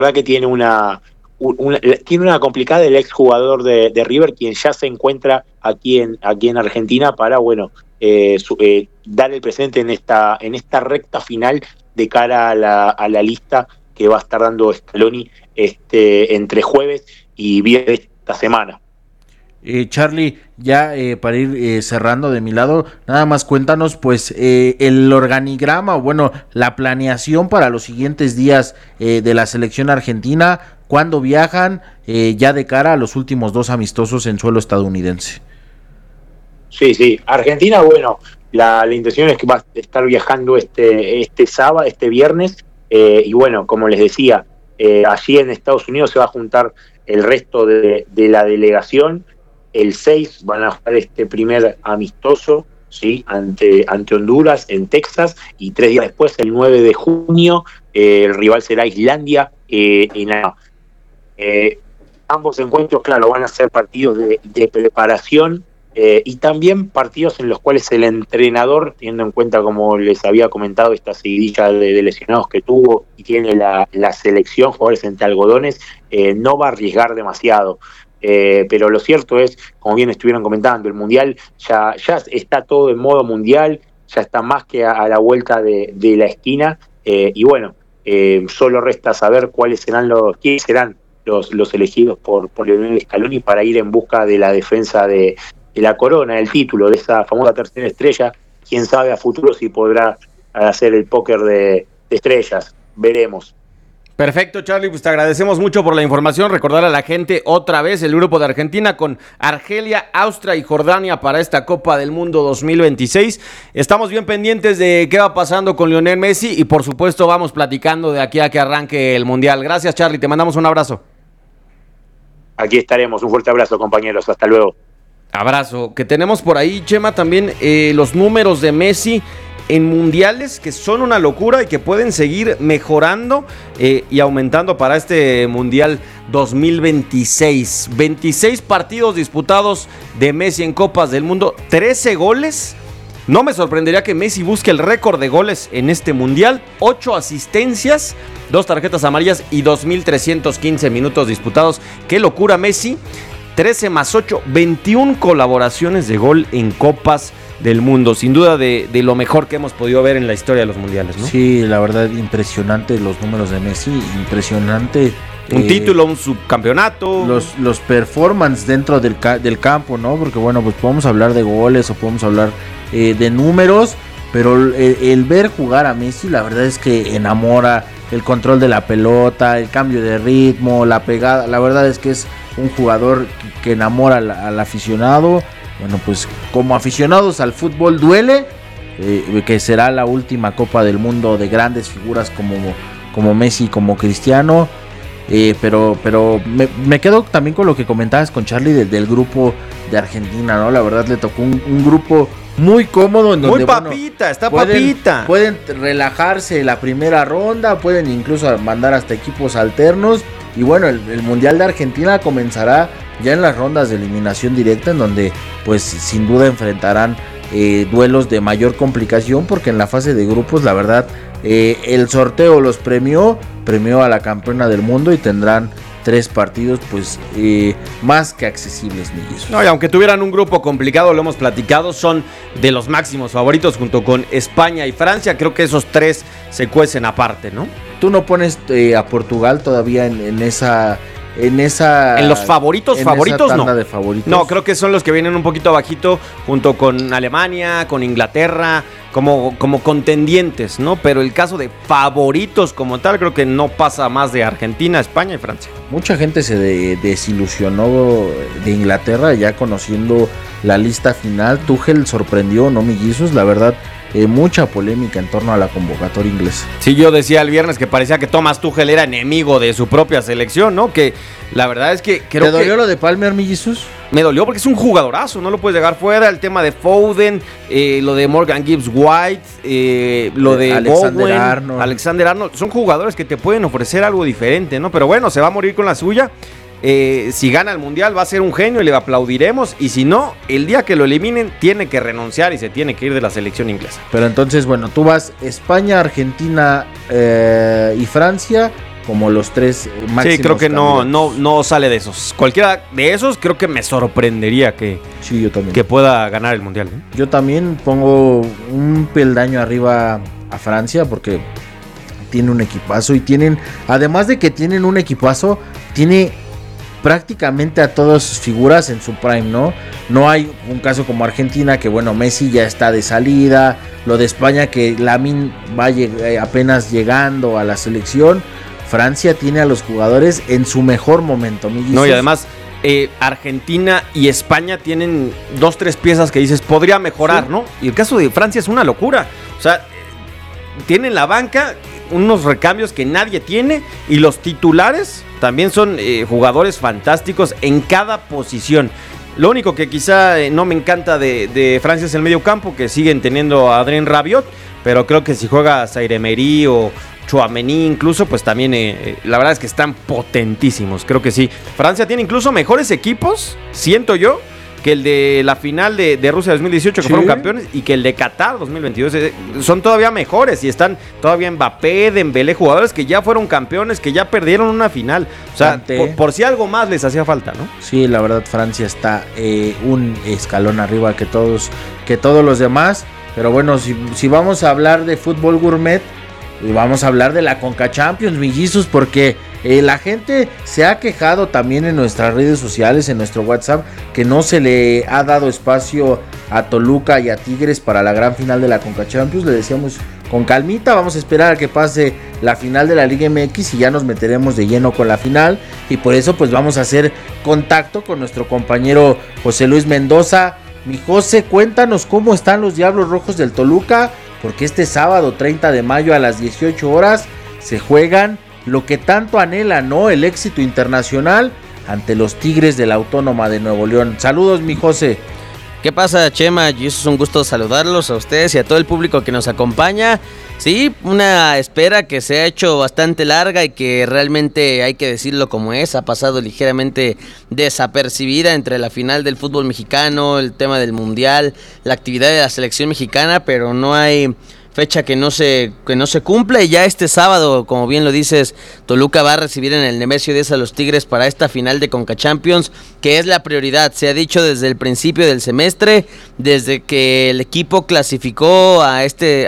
verdad que tiene una complicada el exjugador de River, quien ya se encuentra aquí en Argentina para, bueno, dar el presente en esta recta final de cara a la lista que va a estar dando Scaloni entre jueves y viernes de esta semana. Charlie, ya para ir cerrando de mi lado, nada más cuéntanos pues el organigrama o bueno, la planeación para los siguientes días de la selección argentina, cuándo viajan ya de cara a los últimos 2 amistosos en suelo estadounidense. Sí, Argentina, bueno, la intención es que va a estar viajando este sábado, este viernes, y bueno, como les decía, allí en Estados Unidos se va a juntar el resto de la delegación. El 6 van a jugar este primer amistoso, ¿sí? ante Honduras en Texas, y 3 días después, el 9 de junio, el rival será Islandia ambos encuentros, claro, van a ser partidos de preparación, y también partidos en los cuales el entrenador, teniendo en cuenta, como les había comentado, esta seguidilla de lesionados que tuvo y tiene la selección, jugadores entre algodones, no va a arriesgar demasiado. Pero lo cierto es, como bien estuvieron comentando, el Mundial ya está todo en modo Mundial, ya está más que a la vuelta de la esquina, y bueno, solo resta saber quiénes serán los elegidos por Lionel Scaloni para ir en busca de la defensa de la corona, del título, de esa famosa tercera estrella. Quién sabe a futuro si podrá hacer el póker de estrellas, veremos. Perfecto, Charlie, pues te agradecemos mucho por la información. Recordar a la gente otra vez el grupo de Argentina con Argelia, Austria y Jordania para esta Copa del Mundo 2026. Estamos bien pendientes de qué va pasando con Lionel Messi y por supuesto vamos platicando de aquí a que arranque el Mundial. Gracias, Charlie, te mandamos un abrazo. Aquí estaremos, un fuerte abrazo, compañeros, hasta luego. Abrazo. Que tenemos por ahí, Chema, también los números de Messi en mundiales que son una locura y que pueden seguir mejorando y aumentando para este Mundial 2026. 26 partidos disputados de Messi en Copas del Mundo, 13 goles. No me sorprendería que Messi busque el récord de goles en este Mundial. 8 asistencias, 2 tarjetas amarillas y 2.315 minutos disputados. ¡Qué locura, Messi! 13 más 8, 21 colaboraciones de gol en Copas del Mundo. Sin duda de lo mejor que hemos podido ver en la historia de los mundiales, ¿no? Sí, la verdad, impresionante los números de Messi, impresionante. Un título, un subcampeonato. Los performances dentro del campo, ¿no? Porque bueno, pues podemos hablar de goles o podemos hablar de números, pero el ver jugar a Messi, la verdad es que enamora. El control de la pelota, el cambio de ritmo, la pegada, la verdad es que es un jugador que enamora al aficionado. Bueno, pues como aficionados al fútbol duele que será la última Copa del Mundo de grandes figuras como Messi, como Cristiano, pero me quedo también con lo que comentabas con Charlie del grupo de Argentina, ¿no? La verdad le tocó un grupo muy cómodo en donde, muy papita, bueno, está papita. Pueden relajarse la primera ronda, pueden incluso mandar hasta equipos alternos. Y bueno, el Mundial de Argentina comenzará ya en las rondas de eliminación directa, en donde pues sin duda enfrentarán duelos de mayor complicación, porque en la fase de grupos la verdad el sorteo los premió a la campeona del mundo y tendrán 3 partidos pues más que accesibles, Millizos. No, y aunque tuvieran un grupo complicado, lo hemos platicado, son de los máximos favoritos junto con España y Francia. Creo que esos 3 se cuecen aparte, ¿no? ¿Tú no pones a Portugal todavía en los favoritos no. De favoritos? No, creo que son los que vienen un poquito abajito junto con Alemania, con Inglaterra, como contendientes, ¿no? Pero el caso de favoritos como tal, creo que no pasa más de Argentina, España y Francia. Mucha gente se desilusionó de Inglaterra ya conociendo la lista final. Tuchel sorprendió, ¿no, Millizos? La verdad, mucha polémica en torno a la convocatoria inglesa. Sí, yo decía el viernes que parecía que Thomas Tuchel era enemigo de su propia selección, ¿no? Que la verdad es que creo que... ¿Te dolió lo de Palmer, Millizos? Me dolió porque es un jugadorazo, no lo puedes dejar fuera. El tema de Foden, lo de Morgan Gibbs White, lo de Alexander Arnold. Son jugadores que te pueden ofrecer algo diferente, ¿no? Pero bueno, se va a morir con la suya. Si gana el Mundial va a ser un genio y le aplaudiremos. Y si no, el día que lo eliminen tiene que renunciar y se tiene que ir de la selección inglesa. Pero entonces, bueno, tú vas España, Argentina y Francia. como los 3 máximos. Sí, creo que no sale de esos. Cualquiera de esos creo que me sorprendería que, sí, yo también, que pueda ganar el Mundial, ¿eh? Yo también pongo un peldaño arriba a Francia porque tiene un equipazo y tienen, además de que tienen un equipazo, tiene prácticamente a todas sus figuras en su prime, ¿no? No hay un caso como Argentina, que bueno, Messi ya está de salida, lo de España que Lamine va apenas llegando a la selección. Francia tiene a los jugadores en su mejor momento, amiguitos. No, y además Argentina y España tienen 2-3 piezas que dices, podría mejorar, ¿sí? ¿No? Y el caso de Francia es una locura. O sea, tienen la banca unos recambios que nadie tiene y los titulares también son jugadores fantásticos en cada posición. Lo único que quizá no me encanta de Francia es el medio campo, que siguen teniendo a Adrien Rabiot, pero creo que si juega Zaire Emery o Tchouaméni incluso, pues también la verdad es que están potentísimos. Creo que sí. Francia tiene incluso mejores equipos, siento yo, que el de la final de Rusia 2018, que fueron campeones, y que el de Qatar 2022. Son todavía mejores y están todavía Mbappé, Dembélé, jugadores que ya fueron campeones, que ya perdieron una final. O sea, por si algo más les hacía falta, ¿no? Sí, la verdad Francia está un escalón arriba que todos los demás. Pero bueno, si vamos a hablar de fútbol gourmet, vamos a hablar de la Conca Champions, mellizos, porque la gente se ha quejado también en nuestras redes sociales, en nuestro WhatsApp, que no se le ha dado espacio a Toluca y a Tigres para la gran final de la Conca Champions. Le decíamos con calmita, vamos a esperar a que pase la final de la Liga MX y ya nos meteremos de lleno con la final. Y por eso pues vamos a hacer contacto con nuestro compañero José Luis Mendoza. Mi José, cuéntanos cómo están los Diablos Rojos del Toluca, porque este sábado 30 de mayo a las 18 horas se juegan lo que tanto anhela, ¿no? El éxito internacional ante los Tigres de la Autónoma de Nuevo León. Saludos, mi José. ¿Qué pasa, Chema? Es un gusto saludarlos a ustedes y a todo el público que nos acompaña. Sí, una espera que se ha hecho bastante larga y que realmente, hay que decirlo como es, ha pasado ligeramente desapercibida entre la final del fútbol mexicano, el tema del mundial, la actividad de la selección mexicana, pero no hay fecha que no se cumple. Y ya este sábado, como bien lo dices, Toluca va a recibir en el Nemesio 10 a los Tigres para esta final de Conca Champions, que es la prioridad. Se ha dicho desde el principio del semestre, desde que el equipo clasificó a este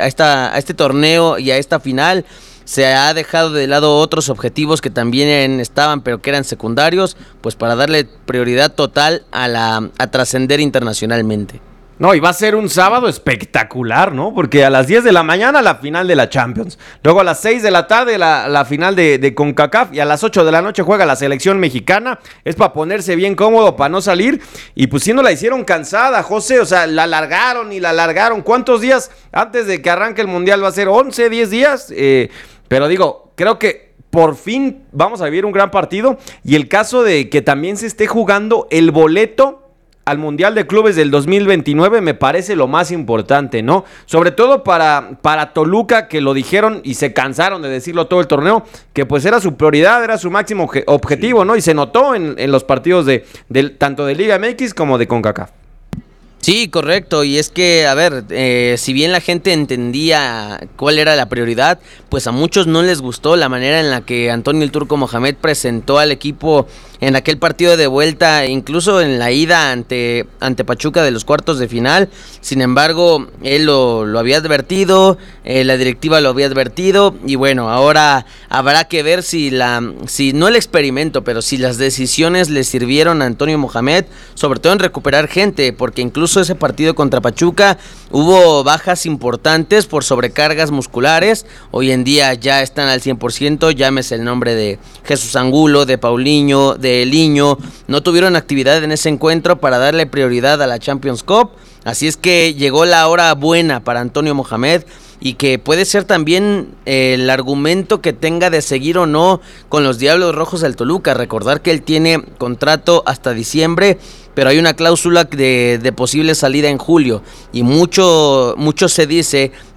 torneo y a esta final, se ha dejado de lado otros objetivos que también estaban, pero que eran secundarios, pues para darle prioridad total a trascender internacionalmente. No, y va a ser un sábado espectacular, ¿no? Porque a las 10 de la mañana la final de la Champions. Luego a las 6 de la tarde la final de CONCACAF. Y a las 8 de la noche juega la selección mexicana. Es para ponerse bien cómodo, para no salir. Y pues si no la hicieron cansada, José. O sea, la alargaron y la alargaron. ¿Cuántos días antes de que arranque el Mundial? Va a ser 11, 10 días. Pero digo, creo que por fin vamos a vivir un gran partido. Y el caso de que también se esté jugando el boleto al Mundial de Clubes del 2029 me parece lo más importante, ¿no? Sobre todo para Toluca, que lo dijeron y se cansaron de decirlo todo el torneo, que pues era su prioridad, era su máximo objetivo, ¿no? Y se notó en los partidos tanto de Liga MX como de CONCACAF. Sí, correcto, y es que, a ver, si bien la gente entendía cuál era la prioridad, pues a muchos no les gustó la manera en la que Antonio el Turco Mohamed presentó al equipo en aquel partido de vuelta, incluso en la ida ante Pachuca de los cuartos de final. Sin embargo, él lo había advertido, la directiva lo había advertido, y bueno, ahora habrá que ver si no el experimento, pero si las decisiones le sirvieron a Antonio Mohamed, sobre todo en recuperar gente, porque incluso ese partido contra Pachuca hubo bajas importantes por sobrecargas musculares. Hoy en día ya están al 100%, llámese el nombre de Jesús Angulo, de Paulinho, de Eliño. No tuvieron actividad en ese encuentro para darle prioridad a la Champions Cup, así es que llegó la hora buena para Antonio Mohamed, y que puede ser también el argumento que tenga de seguir o no con los Diablos Rojos del Toluca. Recordar que él tiene contrato hasta diciembre, pero hay una cláusula de posible salida en julio, y mucho se dice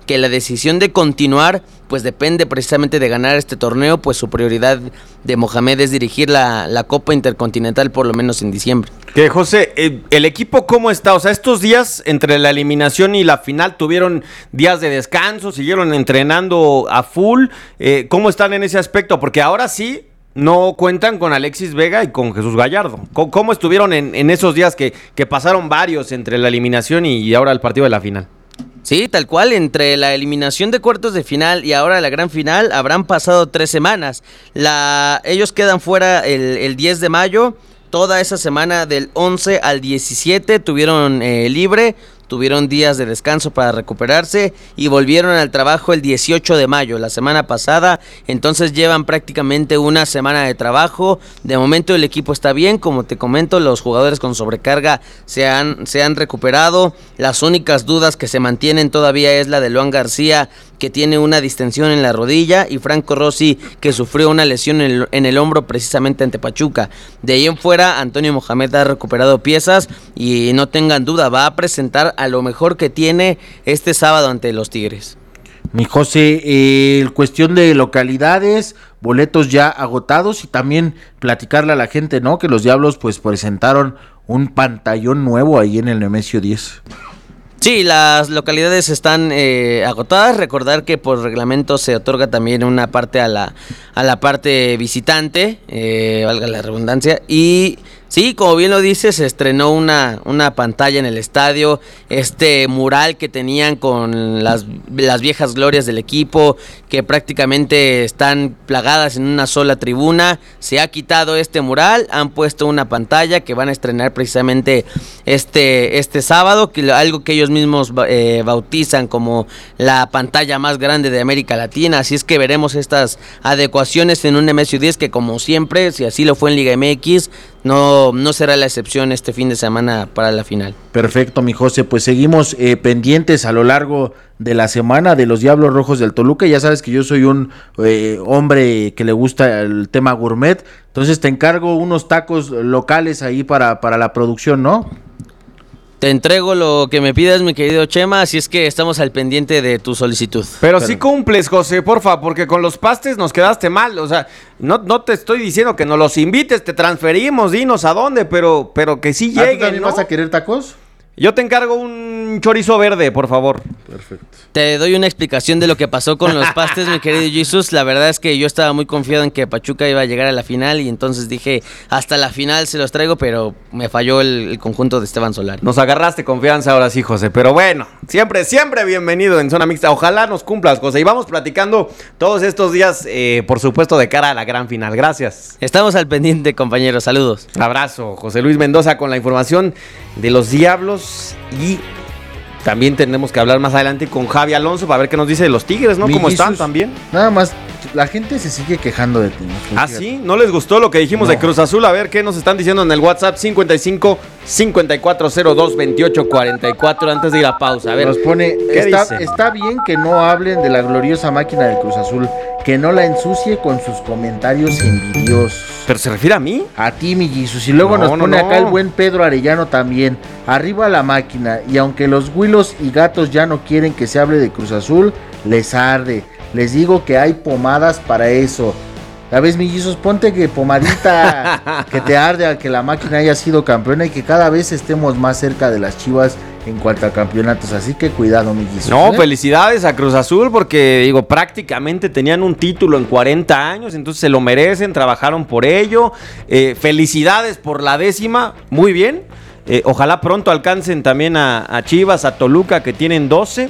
que la decisión de continuar pues depende precisamente de ganar este torneo, pues su prioridad de Mohamed es dirigir la Copa Intercontinental por lo menos en diciembre. Que José, ¿el equipo cómo está? O sea, estos días entre la eliminación y la final tuvieron días de descanso, siguieron entrenando a full. ¿Cómo están en ese aspecto? Porque ahora sí no cuentan con Alexis Vega y con Jesús Gallardo. ¿Cómo estuvieron en esos días que pasaron varios entre la eliminación y ahora el partido de la final? Sí, tal cual, entre la eliminación de cuartos de final y ahora la gran final habrán pasado 3 semanas. Ellos quedan fuera el 10 de mayo, toda esa semana del 11 al 17 tuvieron libre, tuvieron días de descanso para recuperarse y volvieron al trabajo el 18 de mayo, la semana pasada. Entonces llevan prácticamente una semana de trabajo. De momento el equipo está bien, como te comento, los jugadores con sobrecarga se han recuperado. Las únicas dudas que se mantienen todavía es la de Luan García, que tiene una distensión en la rodilla, y Franco Rossi, que sufrió una lesión en el hombro precisamente ante Pachuca. De ahí en fuera, Antonio Mohamed ha recuperado piezas y no tengan duda, va a presentar a lo mejor que tiene este sábado ante los Tigres. Mi José, cuestión de localidades, boletos ya agotados, y también platicarle a la gente, ¿no? Que los Diablos pues presentaron un pantallón nuevo ahí en el Nemesio 10. Sí, las localidades están agotadas. Recordar que por reglamento se otorga también una parte a la parte visitante, valga la redundancia. Y sí, como bien lo dices, se estrenó una pantalla en el estadio, este mural que tenían con las viejas glorias del equipo, que prácticamente están plagadas en una sola tribuna. Se ha quitado este mural, han puesto una pantalla que van a estrenar precisamente este sábado, algo que ellos mismos bautizan como la pantalla más grande de América Latina. Así es que veremos estas adecuaciones en un Nemesio 10 que, como siempre, si así lo fue en Liga MX, no será la excepción este fin de semana para la final. Perfecto, mi José, pues seguimos pendientes a lo largo de la semana de los Diablos Rojos del Toluca. Ya sabes que yo soy un hombre que le gusta el tema gourmet, entonces te encargo unos tacos locales ahí para la producción, ¿no? Te entrego lo que me pidas, mi querido Chema, así es que estamos al pendiente de tu solicitud. Pero sí cumples, José, porfa, porque con los pastes nos quedaste mal. O sea, no te estoy diciendo que nos los invites, te transferimos, dinos a dónde, pero que sí lleguen, ¿tú también, ¿no? vas a querer tacos? Yo te encargo un chorizo verde, por favor. Perfecto. Te doy una explicación de lo que pasó con los pastes, mi querido Jesus. La verdad es que yo estaba muy confiado en que Pachuca iba a llegar a la final, y entonces dije, hasta la final se los traigo, pero me falló el conjunto de Esteban Solari. Nos agarraste confianza ahora sí, José, pero bueno, siempre bienvenido en Zona Mixta. Ojalá nos cumplas, José, y vamos platicando todos estos días, por supuesto, de cara a la gran final. Gracias. Estamos al pendiente, compañeros. Saludos. Abrazo, José Luis Mendoza, con la información de los Diablos. Y también tenemos que hablar más adelante con Javi Alonso para ver qué nos dice de los Tigres, ¿no? ¿Cómo están también? Nada más, la gente se sigue quejando de ti, ¿no? ¿Ah, sí? ¿No les gustó lo que dijimos de Cruz Azul? A ver qué nos están diciendo en el WhatsApp 55 5402 28 44 antes de ir a pausa. A ver, nos pone, está bien que no hablen de la gloriosa máquina de Cruz Azul, que no la ensucie con sus comentarios envidiosos. ¿Pero se refiere a mí? A ti, mi Jesus. Y luego nos pone acá el buen Pedro Arellano también. Arriba la máquina. Y aunque los huilos y gatos ya no quieren que se hable de Cruz Azul, les arde. Les digo que hay pomadas para eso. Ya ves, mi Jesus, ponte que pomadita que te arde a que la máquina haya sido campeona y que cada vez estemos más cerca de las Chivas en cuanto a campeonatos, así que cuidado, mi Jesus. No, felicidades a Cruz Azul, porque digo, prácticamente tenían un título en 40 años, entonces se lo merecen, trabajaron por ello. Felicidades por la 10ª, muy bien. Ojalá pronto alcancen también a Chivas, a Toluca, que tienen 12.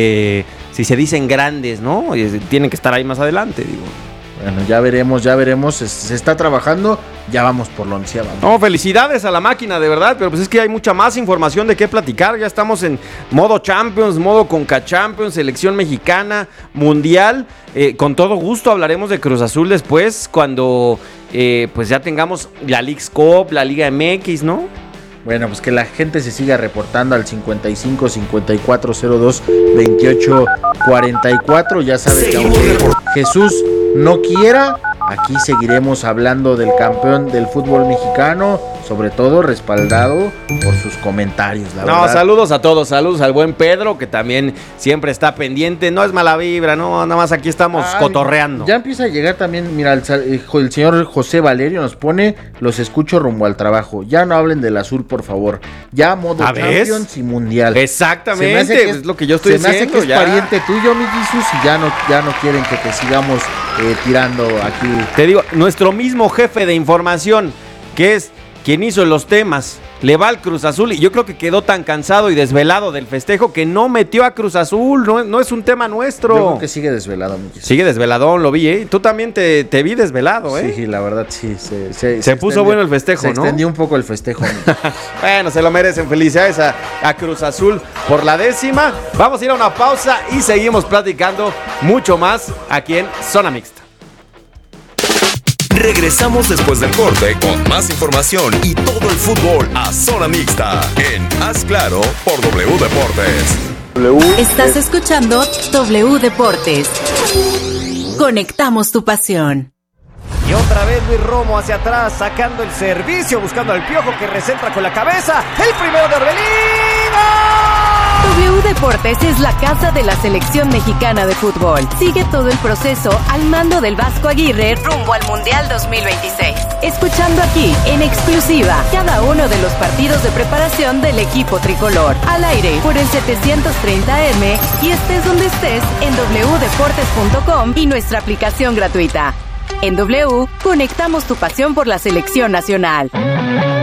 Si se dicen grandes, ¿no? Tienen que estar ahí más adelante, digo. Bueno, ya veremos, se está trabajando, ya vamos por la 11ª. No, felicidades a la máquina, de verdad, pero pues es que hay mucha más información de qué platicar. Ya estamos en modo Champions, modo Conca Champions, selección mexicana, mundial. Con todo gusto hablaremos de Cruz Azul después, cuando pues ya tengamos la Leagues Cup, la Liga MX, ¿no? Bueno, pues que la gente se siga reportando al 55 5402 28 44. Ya sabes que aunque Jesús no quiera, aquí seguiremos hablando del campeón del fútbol mexicano, sobre todo respaldado por sus comentarios, la verdad. Saludos a todos, saludos al buen Pedro, que también siempre está pendiente, no es mala vibra, no, nada más aquí estamos cotorreando. Ya empieza a llegar también, mira, el señor José Valerio nos pone, los escucho rumbo al trabajo, ya no hablen del azul, por favor, ya modo Champions y Mundial. Exactamente, es lo que yo estoy diciendo. Se me hace que es pariente tuyo, mi Jesús, y ya no quieren que te sigamos tirando aquí. Te digo, nuestro mismo jefe de información, que es quien hizo los temas, le va al Cruz Azul, y yo creo que quedó tan cansado y desvelado del festejo que no metió a Cruz Azul, no es un tema nuestro. Yo creo que sigue desvelado, mi Jesús. Sigue desveladón, lo vi, ¿eh? Tú también te vi desvelado, ¿eh? Sí, la verdad, sí. Se puso bueno el festejo, ¿no? Se extendió un poco el festejo. Bueno, se lo merecen. Felicidades a Cruz Azul por la 10ª. Vamos a ir a una pausa y seguimos platicando mucho más aquí en Zona Mixta. Regresamos después del corte con más información y todo el fútbol a Zona Mixta en Haz Claro por W Deportes. Estás escuchando W Deportes. Conectamos tu pasión. Y otra vez Luis Romo hacia atrás, sacando el servicio, buscando al Piojo que recentra con la cabeza. El primero de Orbelín. W Deportes es la casa de la selección mexicana de fútbol. Sigue todo el proceso al mando del Vasco Aguirre rumbo al Mundial 2026. Escuchando aquí, en exclusiva, cada uno de los partidos de preparación del equipo tricolor. Al aire, por el 730M y estés donde estés en wdeportes.com y nuestra aplicación gratuita. En W, conectamos tu pasión por la selección nacional.